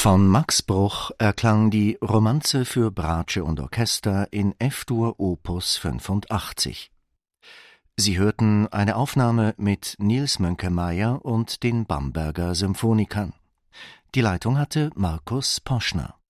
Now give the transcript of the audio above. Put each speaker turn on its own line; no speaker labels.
Von Max Bruch erklang die Romanze für Bratsche und Orchester in F-Dur Opus 85. Sie hörten eine Aufnahme mit Nils Mönkemeyer und den Bamberger Symphonikern. Die Leitung hatte Markus Poschner.